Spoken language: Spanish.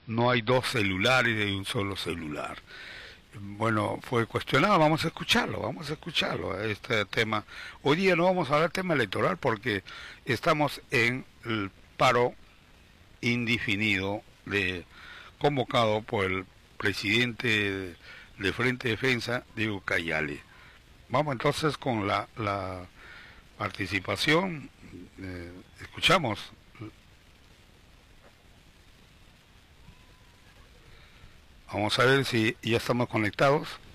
no hay dos celulares, hay un solo celular. Bueno, fue cuestionado, vamos a escucharlo, este tema. Hoy día no vamos a hablar tema electoral porque estamos en el paro indefinido convocado por el presidente de Frente Defensa, Diego Cayale. Vamos entonces con la participación, escuchamos. Vamos a ver si ya estamos conectados.